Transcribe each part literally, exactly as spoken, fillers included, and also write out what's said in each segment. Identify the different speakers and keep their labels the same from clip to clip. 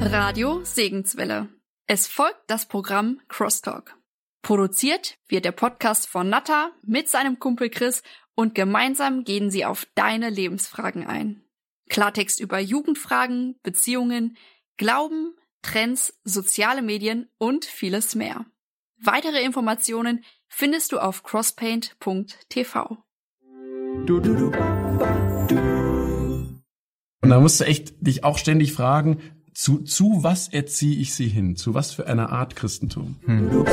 Speaker 1: Radio Segenswelle. Es folgt das Programm Crosstalk. Produziert wird der Podcast von Natta mit seinem Kumpel Chris und gemeinsam gehen sie auf deine Lebensfragen ein. Klartext über Jugendfragen, Beziehungen, Glauben, Trends, soziale Medien und vieles mehr. Weitere Informationen findest du auf crosspaint punkt t v.
Speaker 2: Du, du, du, du. Und da musst du echt dich auch ständig fragen, zu, zu was erziehe ich sie hin? Zu was für einer Art Christentum?
Speaker 3: Hm.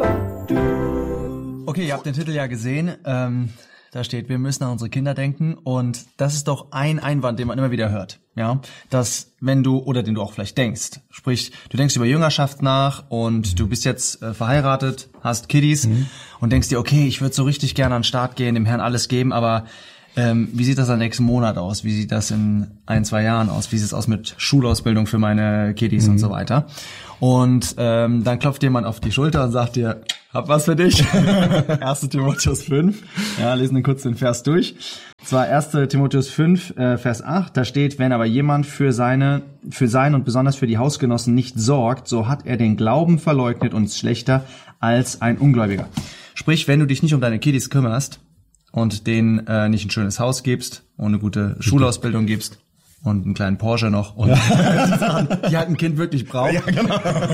Speaker 3: Okay, ihr habt den Titel ja gesehen. Ähm, da steht, wir müssen an unsere Kinder denken. Und das ist doch ein Einwand, den man immer wieder hört. Ja, dass wenn du, oder den du auch vielleicht denkst, sprich, du denkst über Jüngerschaft nach und du bist jetzt äh, verheiratet, hast Kiddies mhm. und denkst dir, okay, ich würde so richtig gerne an den Start gehen, dem Herrn alles geben, aber ähm, wie sieht das am nächsten Monat aus? Wie sieht das in ein, zwei Jahren aus? Wie sieht es aus mit Schulausbildung für meine Kiddies mhm. und so weiter? Und ähm, dann klopft jemand auf die Schulter und sagt dir, hab was für dich. erster Timotheus fünf. Ja, lesen wir kurz den Vers durch. Und zwar erster Timotheus fünf, äh, Vers acht. Da steht, wenn aber jemand für seine, für sein und besonders für die Hausgenossen nicht sorgt, so hat er den Glauben verleugnet und ist schlechter als ein Ungläubiger. Sprich, wenn du dich nicht um deine Kiddies kümmerst und denen äh, nicht ein schönes Haus gibst und eine gute Schulausbildung gibst, und einen kleinen Porsche noch und ja. die halt ein Kind wirklich braucht. Ja, genau.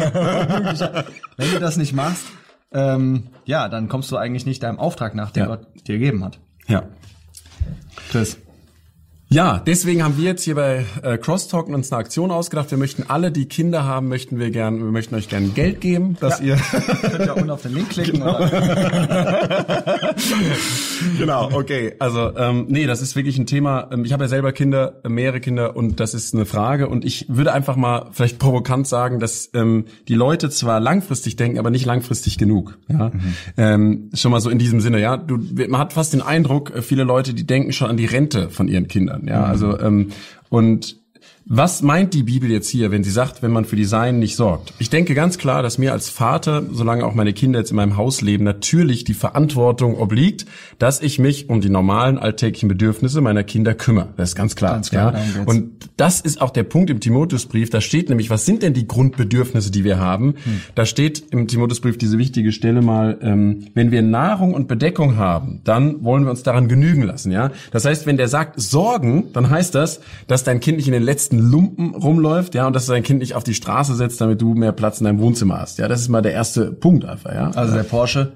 Speaker 3: Wenn du das nicht machst, ähm, ja, dann kommst du eigentlich nicht deinem Auftrag nach, den ja. Gott dir gegeben hat.
Speaker 2: Ja.
Speaker 3: Chris.
Speaker 2: Ja, deswegen haben wir jetzt hier bei äh, Crosstalk uns eine Aktion ausgedacht. Wir möchten alle, die Kinder haben, möchten wir gern, wir möchten euch gerne Geld geben, dass ja. ihr
Speaker 3: könnt ja unten auf den Link klicken.
Speaker 2: Genau, oder? Genau, okay. Also ähm, nee, das ist wirklich ein Thema. Ich habe ja selber Kinder, mehrere Kinder, und das ist eine Frage. Und ich würde einfach mal vielleicht provokant sagen, dass ähm, die Leute zwar langfristig denken, aber nicht langfristig genug. Ja, mhm. ähm, schon mal so in diesem Sinne. Ja, du, man hat fast den Eindruck, viele Leute, die denken schon an die Rente von ihren Kindern. Ja, also ähm, und was meint die Bibel jetzt hier, wenn sie sagt, wenn man für die Seinen nicht sorgt? Ich denke ganz klar, dass mir als Vater, solange auch meine Kinder jetzt in meinem Haus leben, natürlich die Verantwortung obliegt, dass ich mich um die normalen alltäglichen Bedürfnisse meiner Kinder kümmere. Das ist ganz klar. Ganz klar, ja. Und das ist auch der Punkt im Timotheusbrief. Da steht nämlich, was sind denn die Grundbedürfnisse, die wir haben? Hm. Da steht im Timotheusbrief diese wichtige Stelle mal, ähm, wenn wir Nahrung und Bedeckung haben, dann wollen wir uns daran genügen lassen. Ja, das heißt, wenn der sagt Sorgen, dann heißt das, dass dein Kind nicht in den letzten Lumpen rumläuft, ja, und dass du dein Kind nicht auf die Straße setzt, damit du mehr Platz in deinem Wohnzimmer hast. Ja, das ist mal der erste Punkt einfach, ja.
Speaker 3: Also der Porsche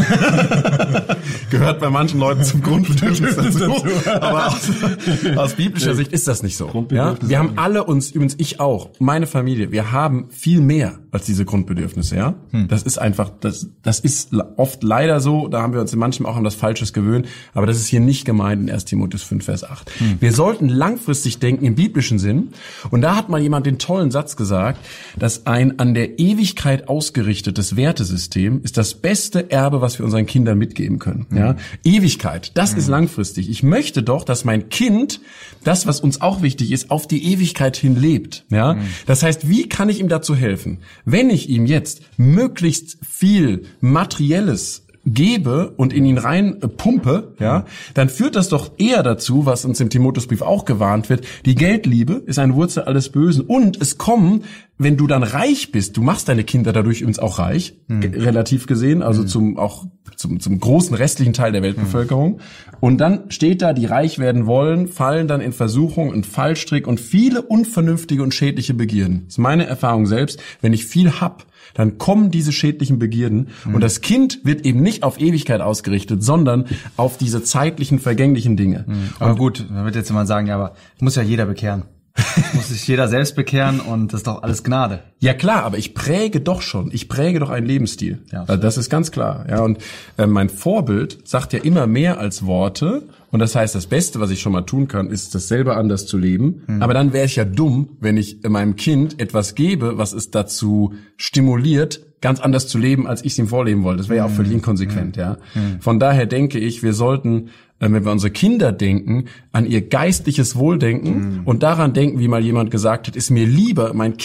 Speaker 2: gehört bei manchen Leuten zum Grundbedürfnis dazu. Aber aus, aus biblischer Sicht ist das nicht so. Ja, wir haben alle uns, übrigens ich auch, meine Familie, wir haben viel mehr als diese Grundbedürfnisse, ja. Hm. Das ist einfach, das, das ist oft leider so, da haben wir uns in manchem auch an das Falsches gewöhnt, aber das ist hier nicht gemeint in erster Timotheus fünf, Vers acht. Hm. Wir sollten langfristig denken im biblischen Sinn. Und da hat mal jemand den tollen Satz gesagt, dass ein an der Ewigkeit ausgerichtetes Wertesystem ist das beste Erbe, was wir unseren Kindern mitgeben können. Mhm. Ja, Ewigkeit, das mhm. ist langfristig. Ich möchte doch, dass mein Kind das, was uns auch wichtig ist, auf die Ewigkeit hin lebt. Ja, mhm. Das heißt, wie kann ich ihm dazu helfen? Wenn ich ihm jetzt möglichst viel Materielles gebe und in ihn rein äh, pumpe, ja, dann führt das doch eher dazu, was uns im Timotheusbrief auch gewarnt wird, die Geldliebe ist eine Wurzel alles Bösen, und es kommen, wenn du dann reich bist, du machst deine Kinder dadurch übrigens auch reich, hm. ge- relativ gesehen, also hm. zum auch zum zum großen restlichen Teil der Weltbevölkerung, hm. und dann steht da, die reich werden wollen, fallen dann in Versuchung und Fallstrick und viele unvernünftige und schädliche Begierden. Das ist meine Erfahrung selbst, wenn ich viel hab, dann kommen diese schädlichen Begierden, mhm. und das Kind wird eben nicht auf Ewigkeit ausgerichtet, sondern auf diese zeitlichen, vergänglichen Dinge.
Speaker 3: Mhm. Aber und gut, da wird jetzt jemand sagen, ja, aber muss ja jeder bekehren. Muss sich jeder selbst bekehren, und das ist doch alles Gnade.
Speaker 2: Ja klar, aber ich präge doch schon, ich präge doch einen Lebensstil. Ja, das ist ganz klar. Ja, und äh, mein Vorbild sagt ja immer mehr als Worte. Und das heißt, das Beste, was ich schon mal tun kann, ist, das selber anders zu leben. Mhm. Aber dann wäre ich ja dumm, wenn ich meinem Kind etwas gebe, was es dazu stimuliert, ganz anders zu leben, als ich es ihm vorleben wollte. Das wäre ja auch völlig inkonsequent, ja. Mhm. Von daher denke ich, wir sollten, wenn wir unsere Kinder denken, an ihr geistliches Wohldenken mhm. und daran denken, wie mal jemand gesagt hat, ist mir lieber, mein Kind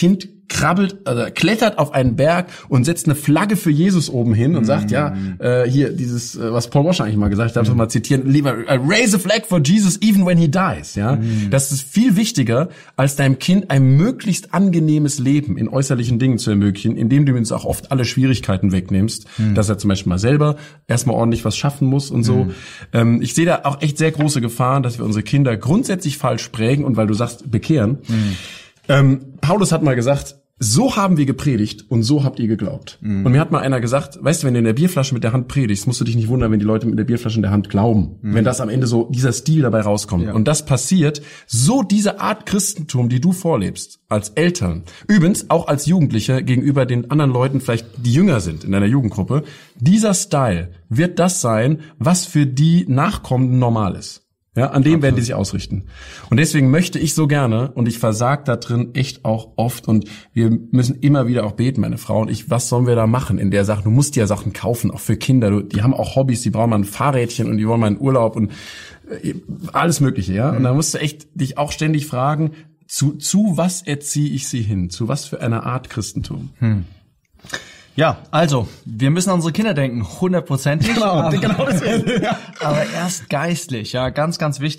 Speaker 2: krabbelt, also klettert auf einen Berg und setzt eine Flagge für Jesus oben hin und mm. sagt, ja, äh, hier dieses, äh, was Paul Washer eigentlich mal gesagt hat, darf ich mm. mal zitieren, lieber raise a flag for Jesus even when he dies, ja. Mm. Das ist viel wichtiger, als deinem Kind ein möglichst angenehmes Leben in äußerlichen Dingen zu ermöglichen, indem du ihm auch oft alle Schwierigkeiten wegnimmst, mm. dass er zum Beispiel mal selber erstmal ordentlich was schaffen muss und so. Mm. Ähm, ich sehe da auch echt sehr große Gefahren, dass wir unsere Kinder grundsätzlich falsch prägen und weil du sagst, bekehren. Mm. Ähm, Paulus hat mal gesagt, so haben wir gepredigt und so habt ihr geglaubt. Mhm. Und mir hat mal einer gesagt, weißt du, wenn du in der Bierflasche mit der Hand predigst, musst du dich nicht wundern, wenn die Leute mit der Bierflasche in der Hand glauben. Mhm. Wenn das am Ende so, dieser Stil dabei rauskommt. Ja. Und das passiert, so diese Art Christentum, die du vorlebst, als Eltern, übrigens auch als Jugendliche gegenüber den anderen Leuten, vielleicht die jünger sind in deiner Jugendgruppe, dieser Style wird das sein, was für die Nachkommenden normal ist. Ja, an dem Absolut. Werden die sich ausrichten. Und deswegen möchte ich so gerne, und ich versag da drin echt auch oft, und wir müssen immer wieder auch beten, meine Frau und ich, was sollen wir da machen in der Sache? Du musst ja Sachen kaufen, auch für Kinder. Du, die haben auch Hobbys, die brauchen mal ein Fahrrädchen und die wollen mal einen Urlaub und äh, alles Mögliche, ja. Mhm. Und da musst du echt dich auch ständig fragen, zu, zu was erziehe ich sie hin? Zu was für einer Art Christentum?
Speaker 3: Hm. Ja, also, wir müssen an unsere Kinder denken, hundertprozentig.
Speaker 2: Genau, genau deswegen.
Speaker 3: Aber erst geistlich, ja, ganz, ganz wichtig.